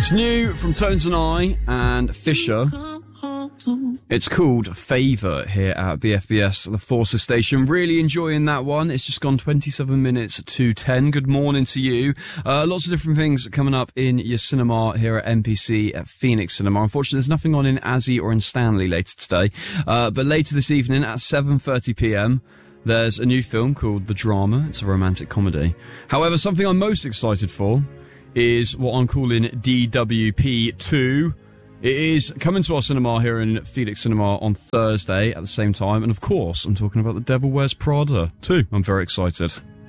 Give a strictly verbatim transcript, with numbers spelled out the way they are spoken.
It's new from Tones and I and Fisher. It's called Favour here at B F B S, the Forces Station. Really enjoying that one. It's just gone twenty-seven minutes to ten. Good morning to you. Uh, lots of different things coming up in your cinema here at N P C at Phoenix Cinema. Unfortunately, there's nothing on in Azzy or in Stanley later today. Uh, but later this evening at seven thirty p m, there's a new film called The Drama. It's a romantic comedy. However, something I'm most excited for is what I'm calling D W P two. It is coming to our cinema here in Phoenix Cinema on Thursday at the same time. And of course, I'm talking about The Devil Wears Prada too. I'm very excited.